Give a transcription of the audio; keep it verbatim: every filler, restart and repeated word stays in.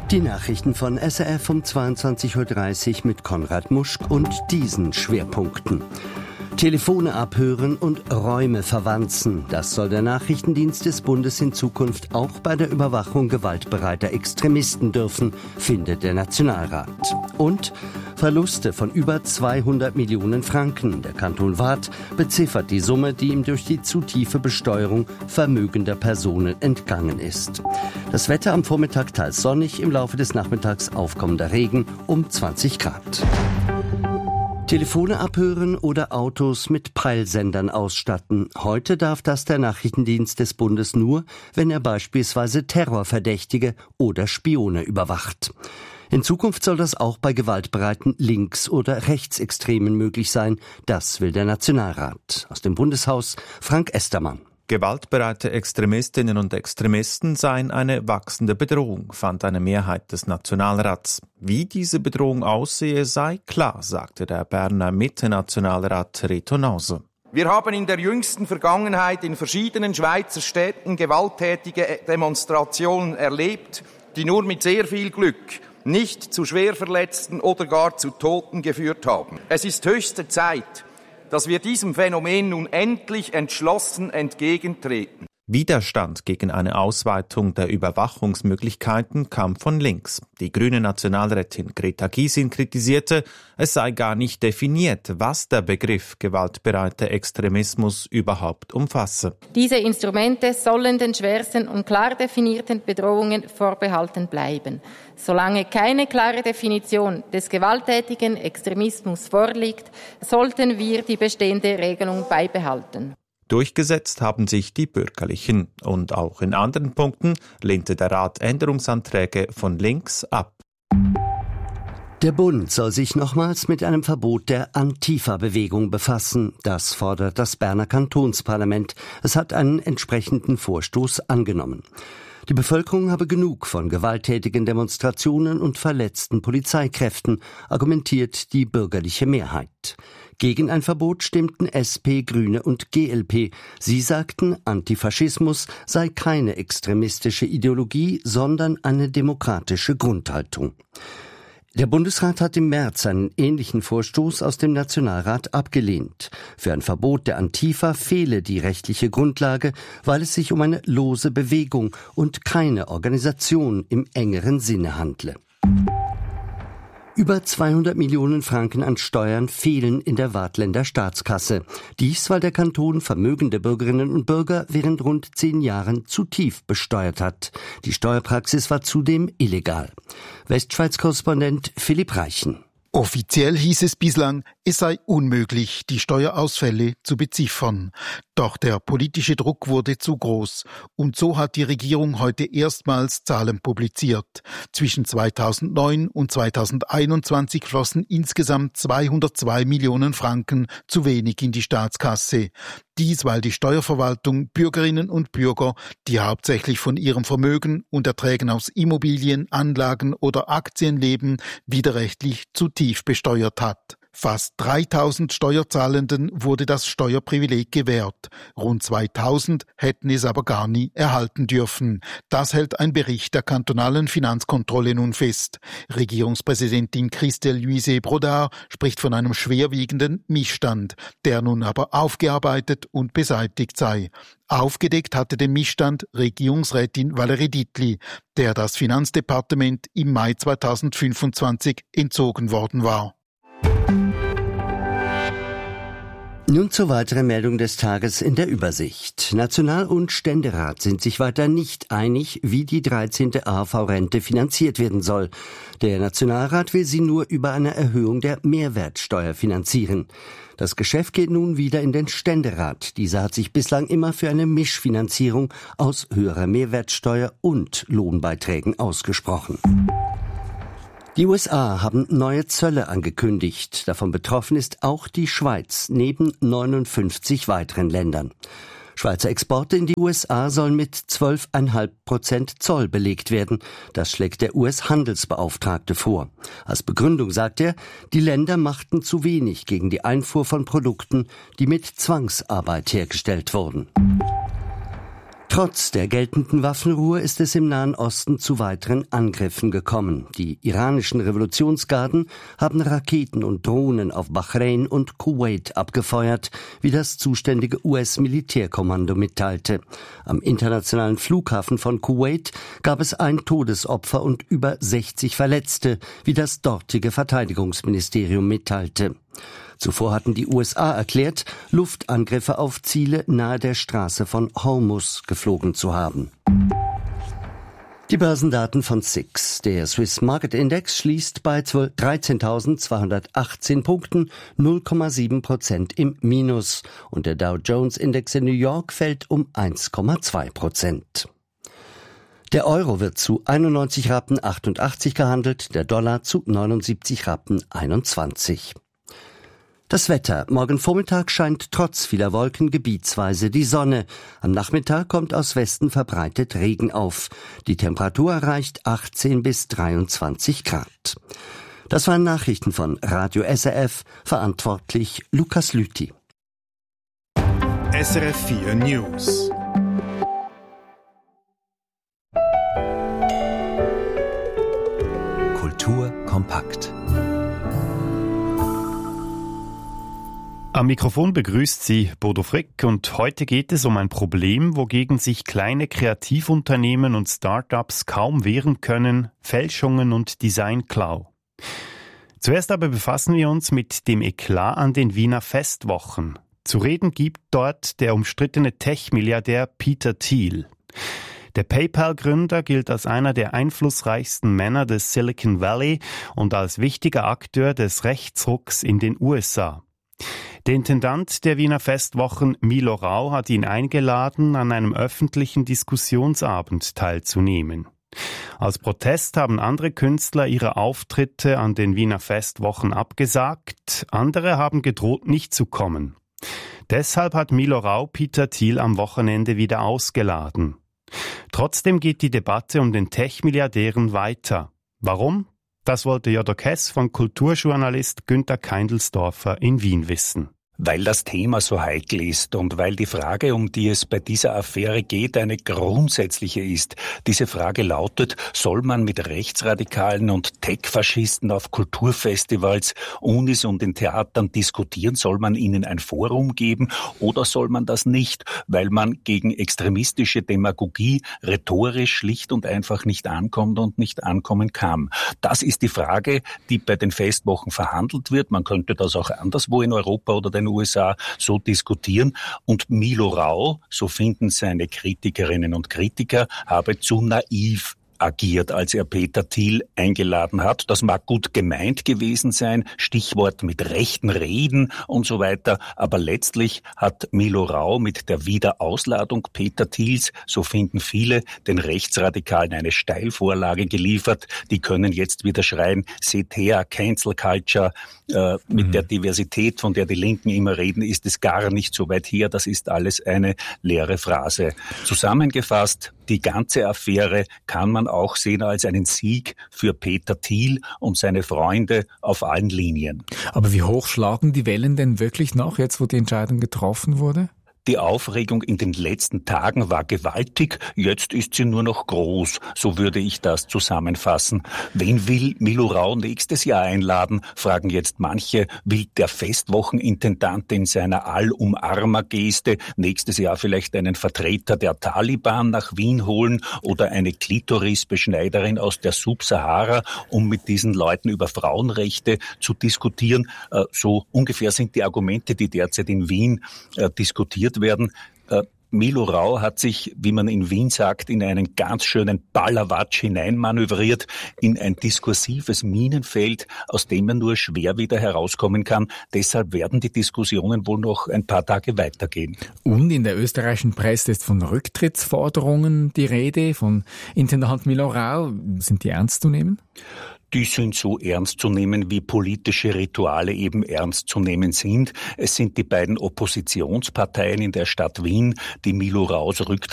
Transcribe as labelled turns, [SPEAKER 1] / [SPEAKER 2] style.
[SPEAKER 1] Die Nachrichten von S R F um zweiundzwanzig Uhr dreißig mit Konrad Muschk und diesen Schwerpunkten. Telefone abhören und Räume verwanzen. Das soll der Nachrichtendienst des Bundes in Zukunft auch bei der Überwachung gewaltbereiter Extremisten dürfen, findet der Nationalrat. Und Verluste von über zweihundert Millionen Franken. Der Kanton Waadt beziffert die Summe, die ihm durch die zu tiefe Besteuerung vermögender Personen entgangen ist. Das Wetter am Vormittag teils sonnig, im Laufe des Nachmittags aufkommender Regen um zwanzig Grad. Telefone abhören oder Autos mit Peilsendern ausstatten. Heute darf das der Nachrichtendienst des Bundes nur, wenn er beispielsweise Terrorverdächtige oder Spione überwacht. In Zukunft soll das auch bei gewaltbereiten Links- oder Rechtsextremen möglich sein. Das will der Nationalrat. Aus dem Bundeshaus Frank Estermann.
[SPEAKER 2] Gewaltbereite Extremistinnen und Extremisten seien eine wachsende Bedrohung, fand eine Mehrheit des Nationalrats. Wie diese Bedrohung aussehe, sei klar, sagte der Berner Mitte-Nationalrat Reto Nauser.
[SPEAKER 3] Wir haben in der jüngsten Vergangenheit in verschiedenen Schweizer Städten gewalttätige Demonstrationen erlebt, die nur mit sehr viel Glück nicht zu Schwerverletzten oder gar zu Toten geführt haben. Es ist höchste Zeit, dass wir diesem Phänomen nun endlich entschlossen entgegentreten.
[SPEAKER 2] Widerstand gegen eine Ausweitung der Überwachungsmöglichkeiten kam von links. Die grüne Nationalrätin Greta Gysin kritisierte, es sei gar nicht definiert, was der Begriff gewaltbereiter Extremismus überhaupt umfasse.
[SPEAKER 4] Diese Instrumente sollen den schwersten und klar definierten Bedrohungen vorbehalten bleiben. Solange keine klare Definition des gewalttätigen Extremismus vorliegt, sollten wir die bestehende Regelung beibehalten.
[SPEAKER 2] Durchgesetzt haben sich die Bürgerlichen. Und auch in anderen Punkten lehnte der Rat Änderungsanträge von links ab.
[SPEAKER 1] Der Bund soll sich nochmals mit einem Verbot der Antifa-Bewegung befassen. Das fordert das Berner Kantonsparlament. Es hat einen entsprechenden Vorstoß angenommen. Die Bevölkerung habe genug von gewalttätigen Demonstrationen und verletzten Polizeikräften, argumentiert die bürgerliche Mehrheit. Gegen ein Verbot stimmten S P, Grüne und G L P. Sie sagten, Antifaschismus sei keine extremistische Ideologie, sondern eine demokratische Grundhaltung. Der Bundesrat hat im März einen ähnlichen Vorstoß aus dem Nationalrat abgelehnt. Für ein Verbot der Antifa fehle die rechtliche Grundlage, weil es sich um eine lose Bewegung und keine Organisation im engeren Sinne handle. Über zweihundert Millionen Franken an Steuern fehlen in der Waadtländer Staatskasse. Dies, weil der Kanton vermögende Bürgerinnen und Bürger während rund zehn Jahren zu tief besteuert hat. Die Steuerpraxis war zudem illegal. Westschweiz-Korrespondent Philipp Reichen.
[SPEAKER 5] Offiziell hieß es bislang, es sei unmöglich, die Steuerausfälle zu beziffern. Doch der politische Druck wurde zu groß. Und so hat die Regierung heute erstmals Zahlen publiziert. Zwischen zweitausendneun und zweitausendeinundzwanzig flossen insgesamt zweihundertzwei Millionen Franken zu wenig in die Staatskasse. Dies, weil die Steuerverwaltung Bürgerinnen und Bürger, die hauptsächlich von ihrem Vermögen und Erträgen aus Immobilien, Anlagen oder Aktien leben, widerrechtlich zu tief besteuert hat. Fast dreitausend Steuerzahlenden wurde das Steuerprivileg gewährt. Rund zweitausend hätten es aber gar nie erhalten dürfen. Das hält ein Bericht der kantonalen Finanzkontrolle nun fest. Regierungspräsidentin Christelle Luise Brodard spricht von einem schwerwiegenden Missstand, der nun aber aufgearbeitet und beseitigt sei. Aufgedeckt hatte den Missstand Regierungsrätin Valerie Dietli, der das Finanzdepartement im Mai zweitausendfünfundzwanzig entzogen worden war.
[SPEAKER 1] Nun zur weiteren Meldung des Tages in der Übersicht. National- und Ständerat sind sich weiter nicht einig, wie die dreizehnte A H V-Rente finanziert werden soll. Der Nationalrat will sie nur über eine Erhöhung der Mehrwertsteuer finanzieren. Das Geschäft geht nun wieder in den Ständerat. Dieser hat sich bislang immer für eine Mischfinanzierung aus höherer Mehrwertsteuer und Lohnbeiträgen ausgesprochen. Die U S A haben neue Zölle angekündigt. Davon betroffen ist auch die Schweiz, neben neunundfünfzig weiteren Ländern. Schweizer Exporte in die U S A sollen mit zwölf Komma fünf Prozent Zoll belegt werden. Das schlägt der U S-Handelsbeauftragte vor. Als Begründung sagt er, die Länder machten zu wenig gegen die Einfuhr von Produkten, die mit Zwangsarbeit hergestellt wurden. Trotz der geltenden Waffenruhe ist es im Nahen Osten zu weiteren Angriffen gekommen. Die iranischen Revolutionsgarden haben Raketen und Drohnen auf Bahrain und Kuwait abgefeuert, wie das zuständige U S-Militärkommando mitteilte. Am internationalen Flughafen von Kuwait gab es ein Todesopfer und über sechzig Verletzte, wie das dortige Verteidigungsministerium mitteilte. Zuvor hatten die U S A erklärt, Luftangriffe auf Ziele nahe der Straße von Hormuz geflogen zu haben. Die Börsendaten von S I X. Der Swiss Market Index schließt bei dreizehntausendzweihundertachtzehn Punkten, null Komma sieben Prozent im Minus. Und der Dow Jones Index in New York fällt um eins Komma zwei Prozent. Der Euro wird zu einundneunzig Rappen achtundachtzig gehandelt, der Dollar zu neunundsiebzig Rappen einundzwanzig. Das Wetter. Morgen Vormittag scheint trotz vieler Wolken gebietsweise die Sonne. Am Nachmittag kommt aus Westen verbreitet Regen auf. Die Temperatur erreicht achtzehn bis dreiundzwanzig Grad. Das waren Nachrichten von Radio S R F, verantwortlich Lukas Lüthi.
[SPEAKER 6] S R F vier News.
[SPEAKER 1] Kultur kompakt.
[SPEAKER 7] Am Mikrofon begrüßt Sie Bodo Frick und heute geht es um ein Problem, wogegen sich kleine Kreativunternehmen und Start-ups kaum wehren können: Fälschungen und Designklau. Zuerst aber befassen wir uns mit dem Eklat an den Wiener Festwochen. Zu reden gibt dort der umstrittene Tech-Milliardär Peter Thiel. Der PayPal-Gründer gilt als einer der einflussreichsten Männer des Silicon Valley und als wichtiger Akteur des Rechtsrucks in den U S A. Der Intendant der Wiener Festwochen, Milo Rau, hat ihn eingeladen, an einem öffentlichen Diskussionsabend teilzunehmen. Als Protest haben andere Künstler ihre Auftritte an den Wiener Festwochen abgesagt, andere haben gedroht, nicht zu kommen. Deshalb hat Milo Rau Peter Thiel am Wochenende wieder ausgeladen. Trotzdem geht die Debatte um den Tech-Milliardären weiter. Warum? Das wollte Jodok Hess von Kulturjournalist Günther Keindelsdorfer in Wien wissen.
[SPEAKER 8] Weil das Thema so heikel ist und weil die Frage, um die es bei dieser Affäre geht, eine grundsätzliche ist. Diese Frage lautet: Soll man mit Rechtsradikalen und Tech-Faschisten auf Kulturfestivals, Unis und in Theatern diskutieren? Soll man ihnen ein Forum geben oder soll man das nicht, weil man gegen extremistische Demagogie rhetorisch schlicht und einfach nicht ankommt und nicht ankommen kann? Das ist die Frage, die bei den Festwochen verhandelt wird. Man könnte das auch anderswo in Europa oder den U S A so diskutieren. Und Milo Rau, so finden seine Kritikerinnen und Kritiker, habe zu naiv agiert, als er Peter Thiel eingeladen hat. Das mag gut gemeint gewesen sein, Stichwort mit rechten Reden und so weiter, aber letztlich hat Milo Rau mit der Wiederausladung Peter Thiels, so finden viele, den Rechtsradikalen eine Steilvorlage geliefert. Die können jetzt wieder schreien: seht her, Cancel Culture, äh, mit mhm. der Diversität, von der die Linken immer reden, ist es gar nicht so weit her. Das ist alles eine leere Phrase. Zusammengefasst, die ganze Affäre kann man auch sehen als einen Sieg für Peter Thiel und seine Freunde auf allen Linien.
[SPEAKER 9] Aber wie hoch schlagen die Wellen denn wirklich noch, jetzt wo die Entscheidung getroffen wurde?
[SPEAKER 8] Die Aufregung in den letzten Tagen war gewaltig, jetzt ist sie nur noch groß, so würde ich das zusammenfassen. Wen will Milo Rau nächstes Jahr einladen, fragen jetzt manche. Will der Festwochenintendant in seiner Allumarmer-Geste nächstes Jahr vielleicht einen Vertreter der Taliban nach Wien holen oder eine Klitorisbeschneiderin aus der Subsahara, um mit diesen Leuten über Frauenrechte zu diskutieren? So ungefähr sind die Argumente, die derzeit in Wien diskutiert werden. Äh, Milo Rau hat sich, wie man in Wien sagt, in einen ganz schönen Ballerwatsch hineinmanövriert, in ein diskursives Minenfeld, aus dem er nur schwer wieder herauskommen kann. Deshalb werden die Diskussionen wohl noch ein paar Tage weitergehen.
[SPEAKER 9] Und in der österreichischen Presse ist von Rücktrittsforderungen die Rede, von Intendant Milo Rau. Sind die ernst zu nehmen?
[SPEAKER 8] Die sind so ernst zu nehmen, wie politische Rituale eben ernst zu nehmen sind. Es sind die beiden Oppositionsparteien in der Stadt Wien, die Milo Raus Rücktritt